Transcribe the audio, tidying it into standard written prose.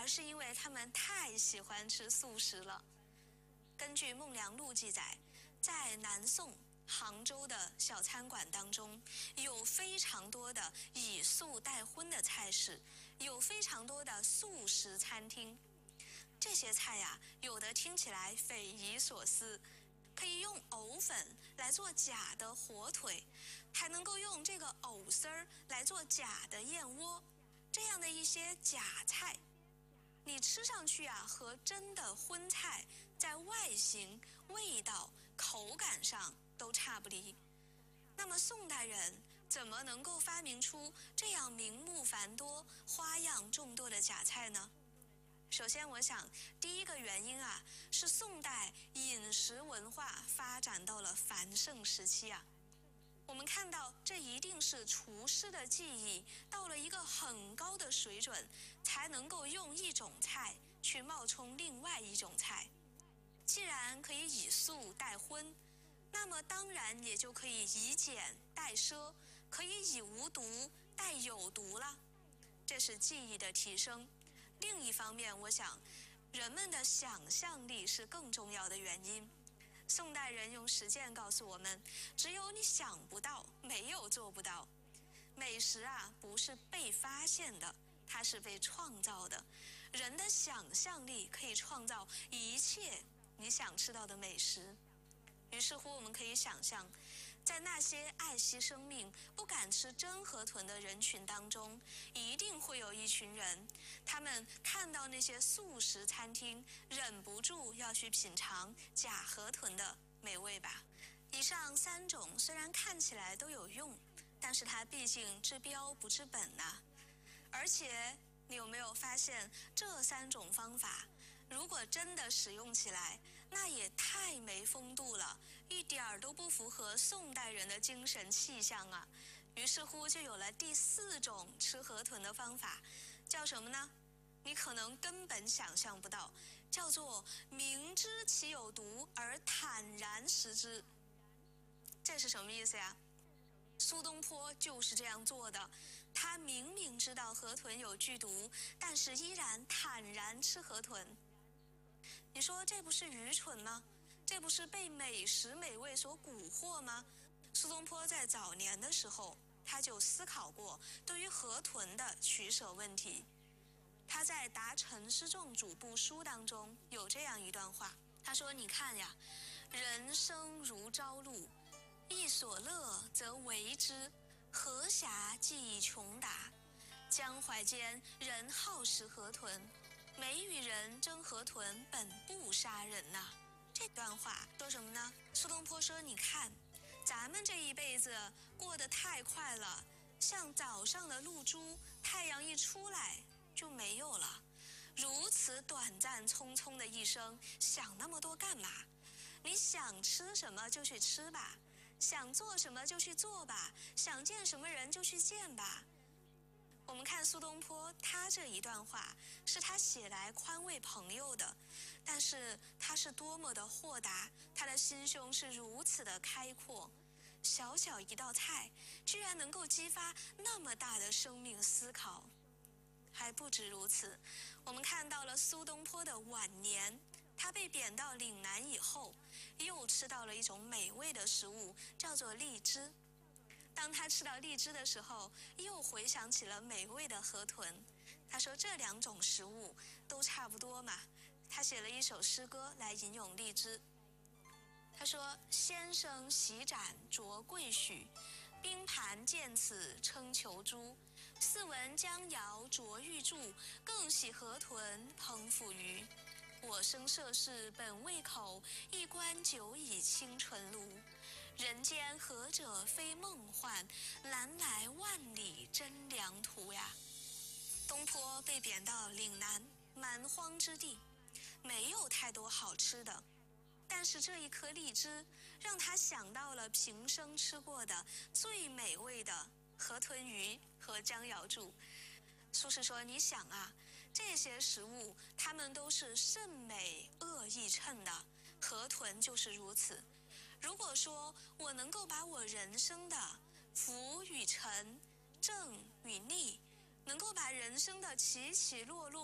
是因为他们太喜欢吃素食了。根据《孟良录》记载，在南宋杭州的小餐馆当中，有非常多的以素代荤的菜式，有非常多的素食餐厅。这些菜呀，有的听起来匪夷所思，可以用藕粉来做假的火腿，还能够用这个藕丝儿来做假的燕窝，这样的一些假菜，你吃上去啊，和真的荤菜在外形、味道、口感上都差不离。那么宋代人怎么能够发明出这样名目繁多、花样众多的假菜呢？首先，我想第一个原因啊，是宋代饮食文化发展到了繁盛时期啊。我们看到，这一定是厨师的技艺到了一个很高的水准，才能够用一种菜去冒充另外一种菜。既然可以以素代荤，那么当然也就可以以俭代奢，可以以无毒代有毒了。这是技艺的提升。另一方面，我想人们的想象力是更重要的原因。宋代人用实践告诉我们，只有你想不到，没有做不到。美食啊，不是被发现的，它是被创造的。人的想象力可以创造一切你想吃到的美食。于是乎，我们可以想象，在那些爱惜生命、不敢吃真河豚的人群当中，一定会有一群人，他们看到那些素食餐厅，忍不住要去品尝假河豚的美味吧。以上3种虽然看起来都有用，但是它毕竟治标不治本呐。而且，你有没有发现，这3种方法如果真的使用起来，那也太没风度了，一点儿都不符合宋代人的精神气象啊。于是乎就有了第4种吃河豚的方法，叫什么呢？你可能根本想象不到，叫做明知其有毒而坦然食之。这是什么意思呀？苏东坡就是这样做的，他明明知道河豚有剧毒，但是依然坦然吃河豚。你说这不是愚蠢吗？这不是被美食美味所蛊惑吗？苏东坡在早年的时候，他就思考过对于河豚的取舍问题。他在《答陈师仲主簿书》当中有这样一段话，他说：“你看呀，人生如朝露，一所乐则为之，何暇计以穷达？江淮间人好食河豚，美与人争河豚，本不杀人呐。”这段话说什么呢？苏东坡说：“你看，咱们这一辈子过得太快了，像早上的露珠，太阳一出来就没有了。如此短暂匆匆的一生，想那么多干嘛？你想吃什么就去吃吧，想做什么就去做吧，想见什么人就去见吧。”我们看苏东坡，他这一段话是他写来宽慰朋友的，但是他是多么的豁达，他的心胸是如此的开阔。小小一道菜，居然能够激发那么大的生命思考。还不止如此，我们看到了苏东坡的晚年，他被贬到岭南以后，又吃到了一种美味的食物，叫做荔枝。当他吃到荔枝的时候，又回想起了美味的河豚。他说这2种食物都差不多嘛。他写了一首诗歌来吟咏荔枝。他说：“先生洗盏酌桂许，冰盘见此称虬誅。似闻江肴啄玉柱，更喜河豚烹鲋鱼。我生涉世本未口，一观久已清纯炉。人间何者非梦幻，南来万里真良图呀。”东坡被贬到岭南蛮荒之地，没有太多好吃的，但是这一颗荔枝让他想到了平生吃过的最美味的河豚鱼和江瑶柱。苏轼说：“你想啊，这些食物它们都是甚美恶益称的，河豚就是如此。如果说我能够把我人生的福与沉、正与逆，能够把人生的起起落落